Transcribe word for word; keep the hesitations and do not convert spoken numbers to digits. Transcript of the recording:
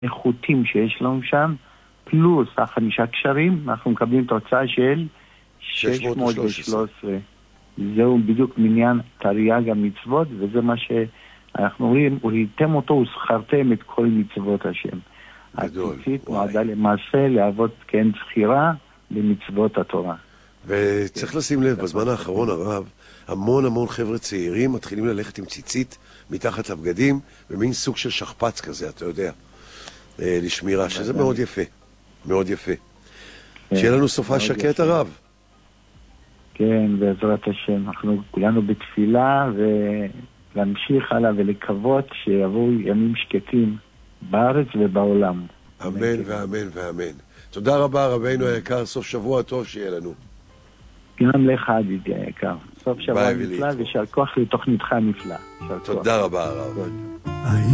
איכותים שיש לנו שם, פלוס החמישה קשרים, אנחנו מקבלים תוצאה של שש מאות ושלוש עשרה. זהו בדיוק מניין תרי"ג המצוות, וזה מה שאנחנו אומרים, הוא היתם אותו, הוא שכרתם את כל מצוות השם. גדול. הציצית נועדה למעשה להוות כן זכירה למצוות התורה. וצריך לשים לב, בזמן האחרון הרב, המון המון חבר'ה צעירים מתחילים ללכת עם ציצית מתחת לבגדים, במין סוג של שכפ"ץ כזה, אתה יודע, לשמירה, שזה מאוד יפה, מאוד יפה. שיהיה לנו סופה שקט הרב. כן, בעזרת השם, אנחנו כולנו בתפילה ולהמשיך הלאה ולקוות שיבואו ימים שקטים בארץ ובעולם. אמן ואמן ואמן. תודה רבה רבינו היקר, סוף שבוע טוב שיהיה לנו. גם לך עדידי היקר, סוף שבוע נפלא ושל כוח לתוכניתך נפלא. תודה רבה הרב.